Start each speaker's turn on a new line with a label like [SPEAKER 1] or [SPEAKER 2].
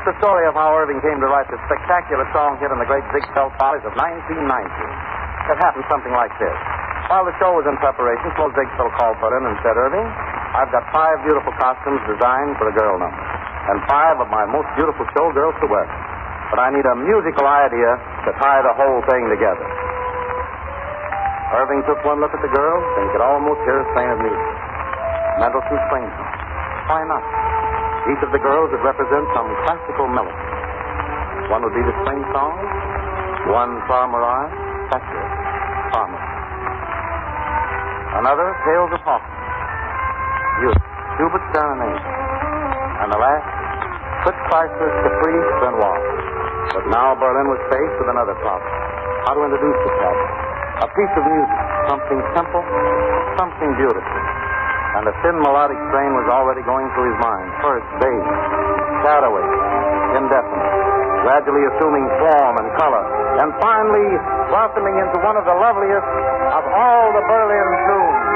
[SPEAKER 1] the story of how Irving came to write the spectacular song hit in the great Ziegfeld Follies of 1919. It happened something like this. While the show was in preparation, Flo Ziegfeld called Berlin and said, Irving, I've got 5 beautiful costumes designed for the girl number, and 5 of my most beautiful showgirls to wear. But I need a musical idea to tie the whole thing together. Irving took one look at the girl, and he could almost hear a strain of music. Mendelssohn's Swing Song. Why not? Each of the girls would represent some classical melody. One would be the Swing Song, one for Maria Thatcher, Farmer. Another, Tales of Hawkins, Youth, Schubert's Serenade. And the last, Fritz Kreisler's Caprice Benoit. But now Berlin was faced with another problem. How to introduce the problem. A piece of music, something simple, something beautiful. And a thin melodic strain was already going through his mind. First, vague, shadowy, indefinite, gradually assuming form and color, and finally blossoming into one of the loveliest of all the Berlin tunes.